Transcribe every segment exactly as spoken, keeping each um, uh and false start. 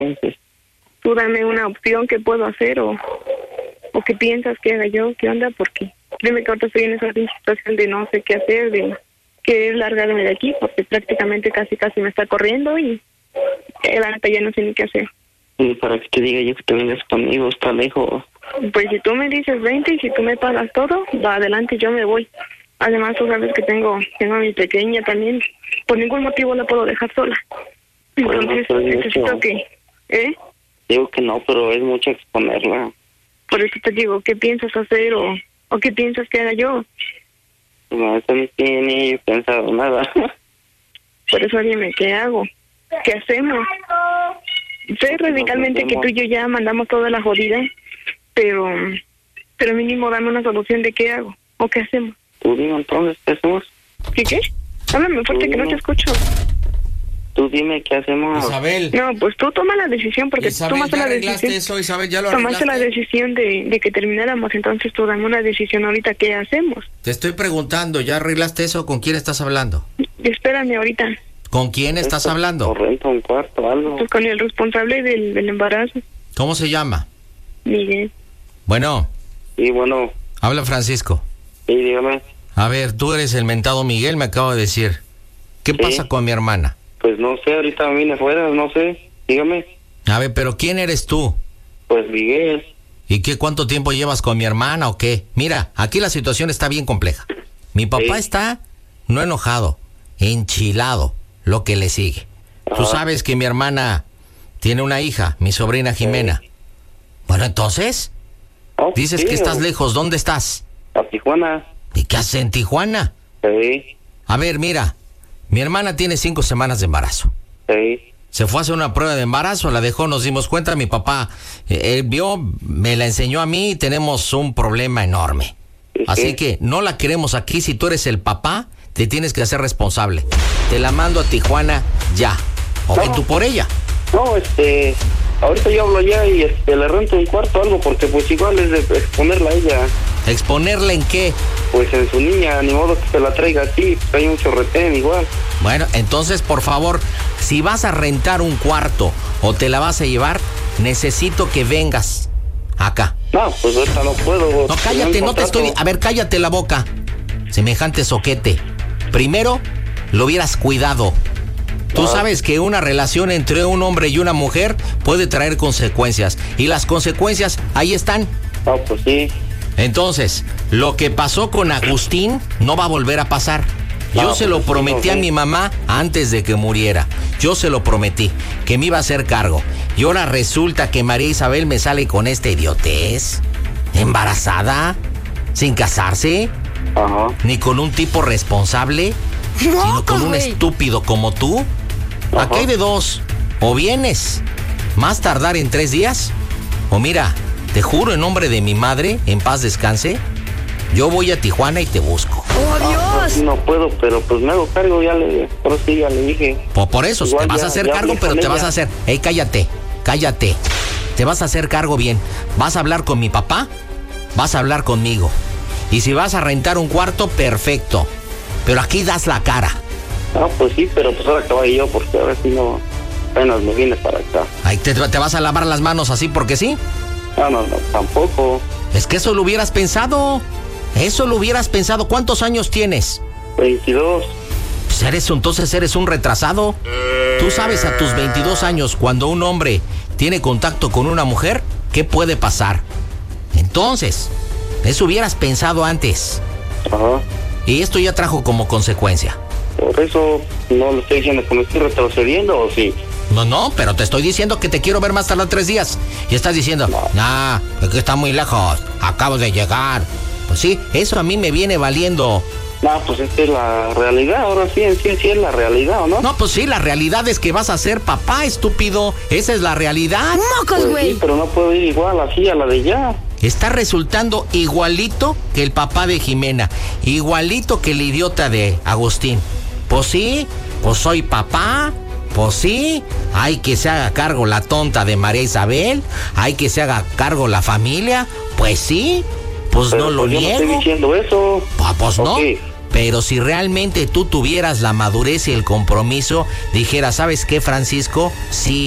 Entonces, tú dame una opción que puedo hacer o, o qué piensas que haga yo, qué onda, porque dime que ahorita estoy en esa situación de no sé qué hacer, de querer largarme de aquí, porque prácticamente casi casi me está corriendo y eh, la neta ya no sé ni qué hacer. y para que te diga yo que te vengas conmigo, está lejos. Pues si tú me dices veinte y si tú me pagas todo, va adelante, yo me voy. Además tú sabes que tengo, tengo a mi pequeña también, por ningún motivo la puedo dejar sola. Entonces Bueno, pues, necesito eso, que, ¿eh? Digo que no, pero es mucho exponerla. Por eso te digo, ¿qué piensas hacer o, o qué piensas que haga yo? No, eso no tiene ni pensado nada. Por eso dime, ¿qué hago? ¿Qué hacemos? Sé radicalmente que tú y yo ya mandamos toda la jodida, pero pero mínimo dame una solución de qué hago o qué hacemos. Tú dime entonces, ¿qué hacemos? ¿Qué qué? Háblame fuerte que no te escucho. Tú dime qué hacemos. Isabel. No, pues tú toma la decisión porque Isabel, tú tomaste ya la arreglaste decisión. eso, Isabel, ya lo Tomaste arreglaste. la decisión de, de que termináramos, entonces tú dame una decisión ahorita, ¿qué hacemos? Te estoy preguntando, ¿ya arreglaste eso? ¿Con quién estás hablando? Espérame ahorita, ¿Con quién estás hablando? O renta un cuarto, algo. pues con el responsable del, del embarazo, ¿Cómo se llama? Miguel. Bueno, Y bueno, habla Francisco. y dígame, A ver, tú eres el mentado Miguel, me acabo de decir. ¿Qué Sí. pasa con mi hermana? pues no sé, ahorita vine afuera, no sé, dígame. A ver, pero ¿quién eres tú? Pues Miguel. ¿Y qué cuánto tiempo llevas con mi hermana o qué? Mira, aquí la situación está bien compleja. Mi papá Sí. está no enojado, enchilado, lo que le sigue. Tú Ajá. sabes que mi hermana tiene una hija, mi sobrina Jimena. Bueno, entonces, Oh, dices sí, que estás o- lejos, ¿dónde estás? A Tijuana. ¿Y qué haces en Tijuana? Sí, A ver, mira, mi hermana tiene cinco semanas de embarazo. sí. Se fue a hacer una prueba de embarazo, la dejó, nos dimos cuenta, mi papá, eh, él vio, me la enseñó a mí y tenemos un problema enorme. Sí, Así sí. que no la queremos aquí, si tú eres el papá, te tienes que hacer responsable. Te la mando a Tijuana ya, o ven No. tú por ella. No, este, ahorita yo hablo ya y este, le rento un cuarto o algo, porque pues igual es de exponerla a ella. ¿Exponerla en qué? Pues en su niña, ni modo que se la traiga aquí, pues hay un chorretén igual. Bueno, entonces, por favor, si vas a rentar un cuarto o te la vas a llevar, necesito que vengas acá. No, pues ahorita no puedo. No, cállate, no te estoy... A ver, cállate la boca. Semejante soquete. Primero, lo hubieras cuidado. Tú Ah. sabes que una relación entre un hombre y una mujer puede traer consecuencias. Y las consecuencias ahí están. No, pues sí. Entonces, lo que pasó con Agustín no va a volver a pasar. Yo No, se pues lo sí, prometí no, a sí. mi mamá antes de que muriera. Yo se lo prometí, que me iba a hacer cargo. Y ahora resulta que María Isabel me sale con esta idiotez. ¿Embarazada? ¿Sin casarse? Ajá. ¿Ni con un tipo responsable? ¿Sino con un güey! estúpido como tú? Ajá. Aquí hay de dos. O vienes, más tardar en tres días. O mira, te juro en nombre de mi madre, en paz descanse, yo voy a Tijuana y te busco. ¡Oh, Dios! No puedo, pero pues me hago cargo, ya le, por sí, ya le dije. Por, por eso, Igual te vas ya- a hacer ya cargo, hablé pero con te vas ella. a hacer... Ey, cállate, cállate. Te vas a hacer cargo bien. Vas a hablar con mi papá, vas a hablar conmigo. Y si vas a rentar un cuarto, perfecto. Pero aquí das la cara. Ah, pues sí, pero pues ahora que vaya yo, porque ahora sí no, apenas me viene para acá. Ahí te, te vas a lavar las manos así porque sí. No, no, no, tampoco. Es que eso lo hubieras pensado. Eso lo hubieras pensado. ¿Cuántos años tienes? veintidós. Pues eres, entonces eres un retrasado. Tú sabes a tus veintidós años, cuando un hombre tiene contacto con una mujer, ¿qué puede pasar? Entonces, eso hubieras pensado antes. Ajá. Y esto ya trajo como consecuencia. Por eso no le estoy diciendo que me estoy retrocediendo, ¿o sí? No, no, pero te estoy diciendo que te quiero ver más tardar tres días. Y estás diciendo, nah, es que está muy lejos, acabo de llegar. Pues sí, eso a mí me viene valiendo. No, pues esta es la realidad, ahora sí, en sí, sí es la realidad, ¿o no? No, pues sí, la realidad es que vas a ser papá, estúpido. Esa es la realidad. ¡Mocos, Pues güey! sí, pero no puedo ir igual así a la de ya. Está resultando igualito que el papá de Jimena, igualito que el idiota de Agustín. Pues sí, pues soy papá, pues sí, hay que se haga cargo la tonta de María Isabel, hay que se haga cargo la familia, pues sí, pues Pero no lo pues yo no niego. estoy diciendo eso. Pa- Pues no, Ok. pero si realmente tú tuvieras la madurez y el compromiso, dijeras, ¿sabes qué, Francisco? Sí,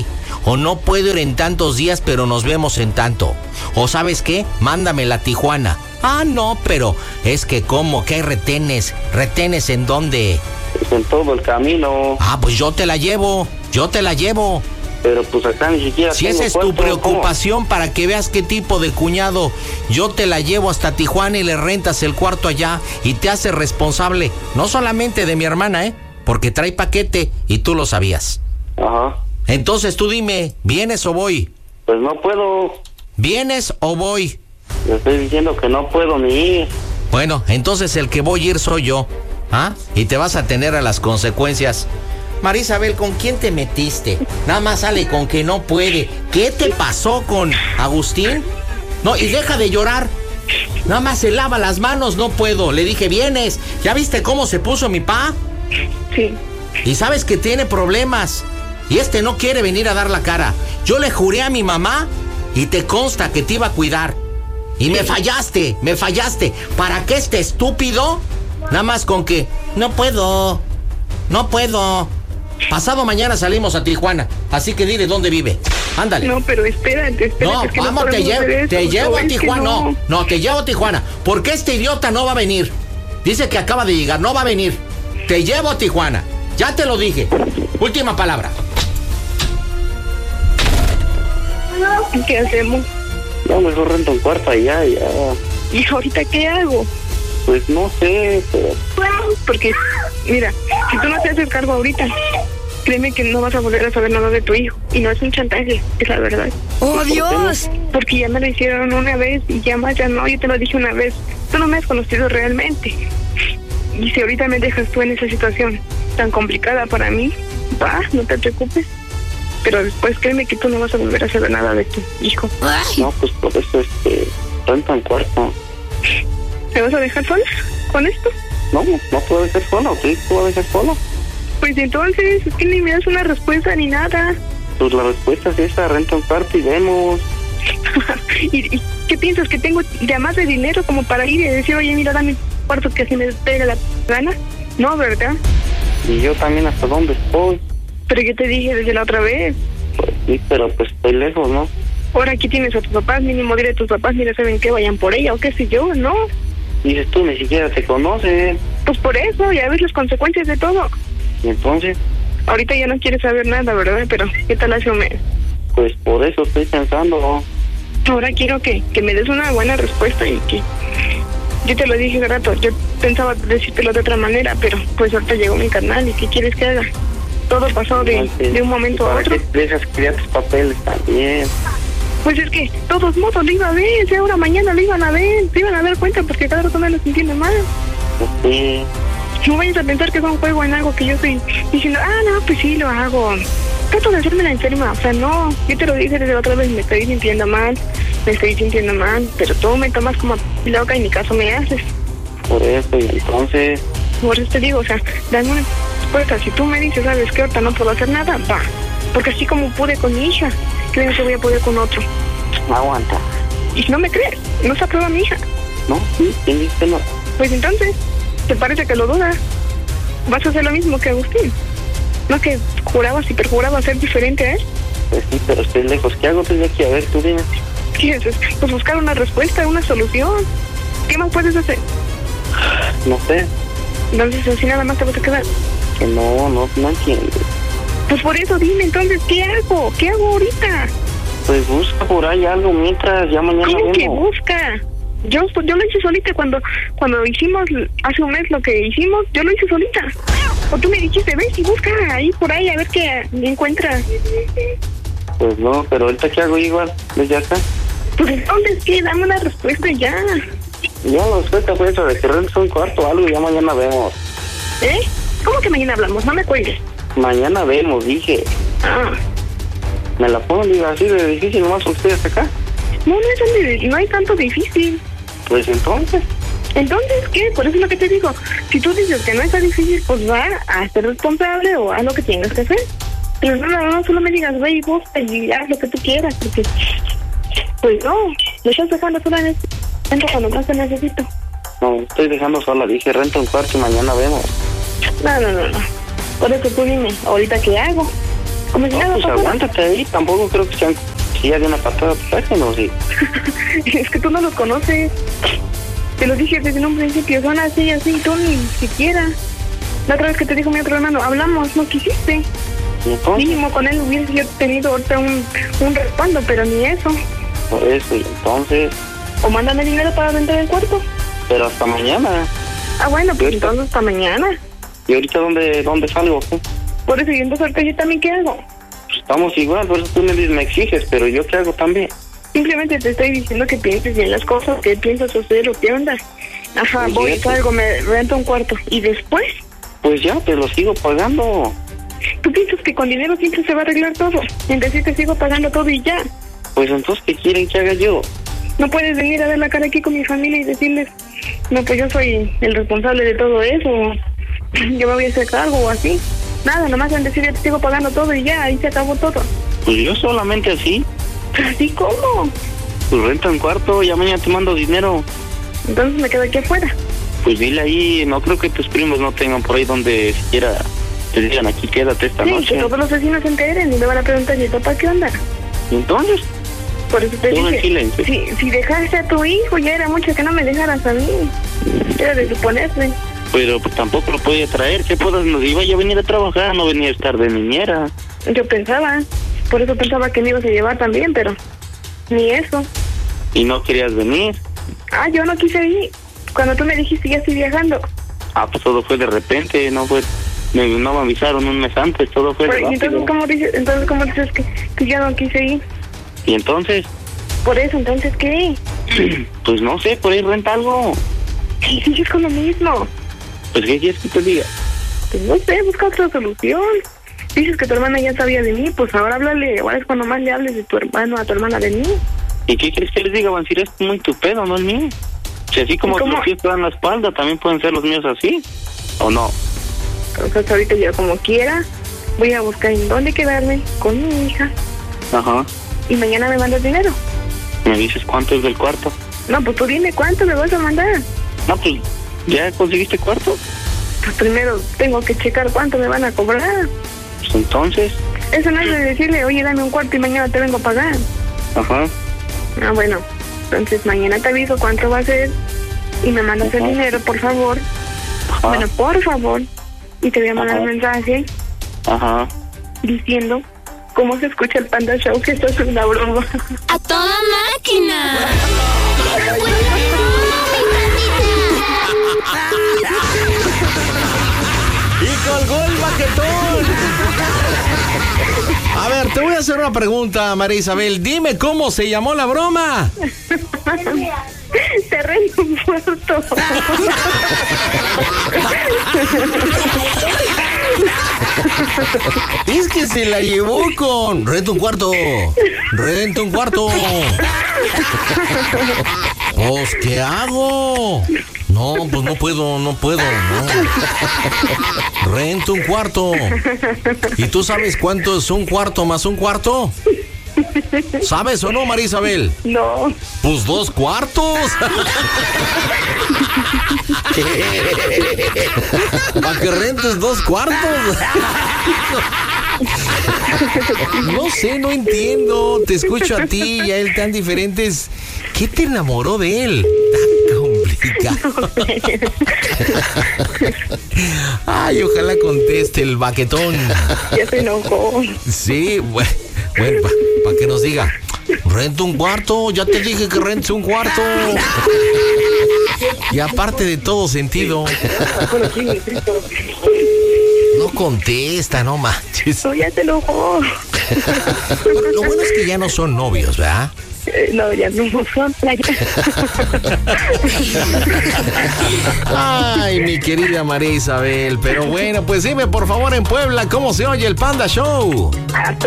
O no puedo ir en tantos días, pero nos vemos en tanto. O ¿sabes qué? Mándamela a Tijuana. Ah, no, pero es que ¿cómo? ¿Qué hay retenes? ¿Retenes en dónde? Pues en todo el camino. Ah, pues yo te la llevo, yo te la llevo. Pero pues acá ni siquiera Si tengo esa es cuarto, tu preocupación, ¿cómo? Para que veas qué tipo de cuñado, yo te la llevo hasta Tijuana y le rentas el cuarto allá y te haces responsable, no solamente de mi hermana, ¿eh? Porque trae paquete y tú lo sabías. Ajá. Entonces tú dime, ¿vienes o voy? Pues no puedo. ¿Vienes o voy? Le estoy diciendo que no puedo ni ir. Bueno, entonces el que voy a ir soy yo, ¿ah? Y te vas a tener a las consecuencias. Marisabel, ¿con quién te metiste? Nada más sale con que no puede. ¿Qué te pasó con Agustín? No, y deja de llorar. Nada más se lava las manos, no puedo. Le dije, ¿vienes? ¿Ya viste cómo se puso mi pa? Sí. Y sabes que tiene problemas. Y este no quiere venir a dar la cara. Yo le juré a mi mamá y te consta que te iba a cuidar. Y me fallaste, me fallaste. ¿Para qué este estúpido? Nada más con que no puedo, no puedo. Pasado mañana salimos a Tijuana, así que dile dónde vive. Ándale. No, pero espérate, espérate. No, es que vamos, no te llevo, eso, te llevo no, a Tijuana. No. no, no, te llevo a Tijuana. Porque este idiota no va a venir. Dice que acaba de llegar, no va a venir. Te llevo a Tijuana. Ya te lo dije. Última palabra. ¿Qué hacemos? No, mejor rento un cuarto allá, ya. ¿Y ahorita qué hago? Pues no sé, pero... Porque, mira, si tú no te haces cargo ahorita, créeme que no vas a volver a saber nada de tu hijo. Y no es un chantaje, es la verdad. ¡Oh, Dios! Porque ya me lo hicieron una vez y ya más ya no, yo te lo dije una vez. Tú no me has conocido realmente. Y si ahorita me dejas tú en esa situación tan complicada para mí, va, no te preocupes. Pero después créeme que tú no vas a volver a saber nada de tu hijo. Ay. No, pues por eso, este, renta un cuarto. ¿Te vas a dejar sola con esto? No, no puedo dejar solo, ¿sí? ¿Puedo dejar solo? Pues entonces, es que ni me das una respuesta ni nada. Pues la respuesta es esa, renta un cuarto y vemos. ¿Y, ¿Y qué piensas? ¿Que tengo de más de dinero como para ir y decir, oye, mira, dame un cuarto que así me pega la gana? No, ¿verdad? Y yo también hasta dónde estoy. Pero yo te dije desde la otra vez. Pues sí, pero pues estoy lejos, ¿no? Ahora aquí tienes a tus papás, mínimo dile a tus papás, mira, saben que vayan por ella o qué sé yo, ¿no? Dices tú, ni siquiera te conocen. Pues por eso, ya ves las consecuencias de todo. Y entonces, Ahorita ya no quieres saber nada, ¿verdad? Pero, ¿qué tal hace un mes? pues por eso estoy pensando. Ahora quiero que, que me des una buena respuesta y que... Yo te lo dije hace rato, yo pensaba decírtelo de otra manera, pero pues ahorita llegó mi canal y ¿qué quieres que haga? Todo pasó de, de un momento a otro. ¿Para qué dejas que tus papeles también? Pues es que, de todos modos, lo iba a ver, si ahora mañana lo iban a ver, se iban a dar cuenta porque cada rato me lo entiende mal. Sí. No vayas a pensar que es un juego en algo que yo estoy diciendo, ah, no, pues sí, lo hago. Trato de hacerme la enferma, o sea, no, yo te lo dije desde la otra vez, me estoy sintiendo mal, me estoy sintiendo mal, pero tú me tomas como loca y ni caso me haces. Por eso, y entonces... Por eso te digo, o sea, dame una respuesta, si tú me dices, sabes que ahorita no puedo hacer nada, va, porque así como pude con mi hija, creo que voy a poder con otro. Aguanta. Y si no me crees, no se aprueba mi hija. No, sí, ¿quién dice que no? Pues entonces, ¿te parece que lo dudas? ¿Vas a hacer lo mismo que Agustín? ¿No que jurabas y perjurabas ser diferente a él? Pues sí, pero estoy lejos. ¿Qué hago desde aquí? A ver, tú dime. ¿Qué haces? Pues buscar una respuesta, una solución. ¿Qué más puedes hacer? No sé. Entonces, así nada más te vas a quedar. Que no, no, no entiendo. Pues por eso dime, entonces, ¿qué hago? ¿Qué hago ahorita? Pues busca por ahí algo mientras, ya mañana ¿Cómo vemos. que busca? Yo, yo lo hice solita cuando cuando hicimos hace un mes lo que hicimos, yo lo hice solita. O tú me dijiste, ves y busca ahí por ahí a ver qué encuentras. Pues no, pero ahorita ¿qué hago igual? ¿Desde acá? Pues entonces, ¿qué? Dame una respuesta ya. Ya la respuesta fue eso, de que rentes un cuarto o algo y ya mañana vemos. ¿Eh? ¿Cómo que mañana hablamos? No me cuelgues. Mañana vemos, dije. Ah. Me la pongo, digo, así de difícil nomás con ustedes acá. No, no es, tan de- no hay tanto difícil. Pues entonces, Entonces, ¿qué? Por eso es lo que te digo. Si tú dices que no está difícil, pues va a ser responsable o haz lo que tengas que hacer. Pero no, no, no, solo me digas, ve y busca y haz lo que tú quieras, porque... Pues no, me estás dejando sola en este momento cuando más te necesito. no, estoy dejando sola, dije, renta un cuarto y mañana vemos. No, no, no, no. Por eso tú dime, ¿ahorita qué hago? Como si No, nada pues pasara. aguántate ahí, tampoco creo que sean si ya de una patada, pues sáquenos, sí. Es que tú no los conoces. Te lo dije desde un principio, son así, así, tú ni siquiera. La otra vez que te dijo mi otro hermano, hablamos, no quisiste. Y entonces, Mínimo con él hubiese yo tenido ahorita un, un respaldo, pero ni eso. por eso, y entonces, O mándame dinero para rentar el cuarto. pero hasta mañana. Ah, bueno, pues ¿Sí? entonces hasta mañana. ¿Y ahorita dónde, dónde salgo? ¿Qué? Por eso, y entonces ahorita yo también, ¿qué hago? Pues estamos igual, por eso tú me, dices, me exiges, pero yo qué hago también. Simplemente te estoy diciendo que pienses bien las cosas, que piensas hacer o qué onda. Ajá, Pues voy, ya, pues. salgo, me rento un cuarto. ¿Y después? Pues ya, te lo sigo pagando. ¿Tú piensas que con dinero siempre se va a arreglar todo? En decir te sigo pagando todo y ya. Pues entonces, ¿qué quieren que haga yo? No puedes venir a ver la cara aquí con mi familia y decirles, no, pues yo soy el responsable de todo eso, yo me voy a hacer cargo o así. Nada, nomás en decir, ya te sigo pagando todo y ya, ahí se acabó todo. Pues yo solamente así. ¿Así cómo? Pues renta un cuarto, ya mañana te mando dinero. Entonces me quedo aquí afuera. Pues dile ahí, no creo que tus primos no tengan por ahí donde siquiera te digan aquí quédate esta Sí, noche. que todos los vecinos se enteren y me van a preguntar, ¿y papá qué onda? ¿Y entonces? Por eso te Todo en dije, silencio. si, si dejaste a tu hijo, ya era mucho que no me dejaras a mí. Era de suponerse. Pero pues tampoco lo podía traer, ¿qué puedas? Nos iba yo a venir a trabajar, no venía a estar de niñera. Yo pensaba, por eso pensaba que me ibas a llevar también, pero ni eso. Y no querías venir. Ah, yo no quise ir. Cuando tú me dijiste ya estoy viajando. Ah, pues todo fue de repente, no fue... Me, no me avisaron un mes antes, todo fue de Pero, ¿y entonces rápido. cómo dices, entonces cómo dices que, que yo no quise ir? Y entonces, Por eso, entonces, ¿qué? pues no sé, por ahí renta algo. Y sigues con lo mismo. Pues ¿qué quieres que te diga? Pues no sé, busca otra solución. Dices que tu hermana ya sabía de mí, pues ahora háblale, ahora es cuando más le hables de tu hermano a tu hermana de mí. ¿Y qué quieres que les diga, Vancir? Es muy tu pedo, no es mío. Si así como ¿Cómo? los pies te dan la espalda, también pueden ser los míos así, ¿o no? Entonces ahorita yo como quiera, voy a buscar en dónde quedarme con mi hija Ajá. y mañana me mandas dinero. ¿Me dices cuánto es del cuarto? No, pues tú dime cuánto me vas a mandar. No, pues, ¿ya conseguiste cuarto? Pues primero tengo que checar cuánto me van a cobrar. Pues entonces, Eso no es de decirle, oye, dame un cuarto y mañana te vengo a pagar. ajá. Ah, bueno, entonces mañana te aviso cuánto va a ser y me mandas el Ajá. dinero, por favor. Ajá. Bueno, por favor. Y te voy a mandar Ajá. un mensaje Ajá. diciendo cómo se escucha el Panda Show, que esto es una broma. ¡A toda máquina! ¡Y colgó el baquetón! A ver, te voy a hacer una pregunta, María Isabel. Dime cómo se llamó la broma. Te rento un puerto. Es que se la llevó con... Renta un cuarto. Renta un cuarto. Pues, ¿qué hago? No, pues no puedo, no puedo, no. Rento un cuarto. ¿Y tú sabes cuánto es un cuarto más un cuarto? ¿Sabes o no, María Isabel? No. Pues dos cuartos. Para que rentes dos cuartos. No sé, no entiendo. Te escucho a ti y a él tan diferentes. ¿Qué te enamoró de él? Tan complicado. Ay, ojalá conteste el baquetón. Ya se enojó. Sí, bueno, bueno para pa que nos diga. Rento un cuarto, ya te dije que rentes un cuarto. Y aparte de todo sentido. No contesta, no manches. No, ya se enojó. Bueno, lo bueno es que ya no son novios, ¿verdad? Eh, no, ya no son. Ay, mi querida María Isabel. Pero bueno, pues dime por favor en Puebla cómo se oye el Panda Show. Ah,